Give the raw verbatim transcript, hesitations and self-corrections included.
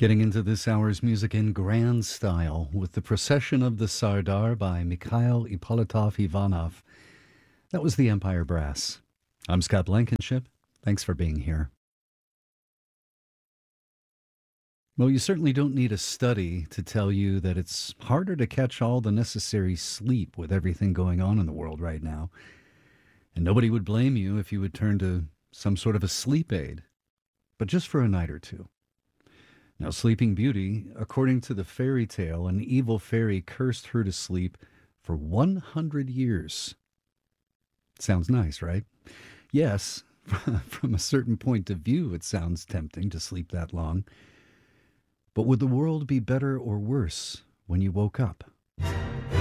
Getting into this hour's music in grand style with the Procession of the Sardar by Mikhail Ippolitov Ivanov. That was the Empire Brass. I'm Scott Blankenship. Thanks for being here. Well, you certainly don't need a study to tell you that it's harder to catch all the necessary sleep with everything going on in the world right now. And nobody would blame you if you would turn to some sort of a sleep aid, but just for a night or two. Now, Sleeping Beauty, according to the fairy tale, an evil fairy cursed her to sleep for one hundred years. Sounds nice, right? Yes, from a certain point of view, it sounds tempting to sleep that long. But would the world be better or worse when you woke up?